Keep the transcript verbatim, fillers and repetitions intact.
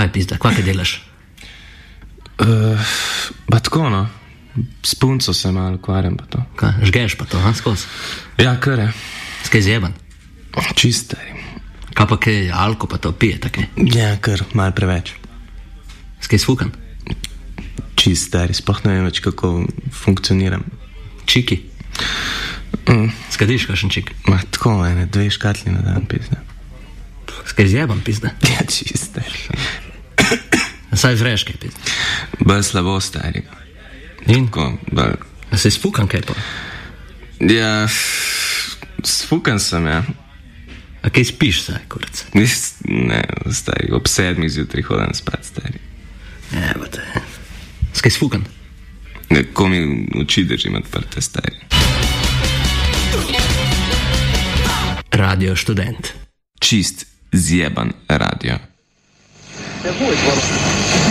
Kaj je pizda, kva kaj delaš? Uh, ba tako, no. S punco se malo ukvarjam pa to. Kaj, žgeš pa to, ha, skozi? Ja, kar je. Skaj zjeban? Čist stari. Kaj pa kaj, alko pa to pije, takaj? Ja, kar, malo preveč. Skaj sfukan? Čist stari, sploh ne vem več, kako funkcioniram. Čiki? Mm. Skadiš kakšen čik? Ma tako, ene, dve škatli na dan, pizda. Skaj zjeban, pizda? Ja, čist stari. Saj vreš kaj, pizda? Bolj slabo, stari. In? Tako, bolj... A se sfukan kaj pa? Ja, sfukan sem, ja. A kaj spiš, saj, kurac? Nis, ne, stari, ob sedmih zjutraj hodim spat, stari. Evo te. Skaj sfukan? Ko mi oči držim odprte, stari. Radio Študent. Čist zjeban radio.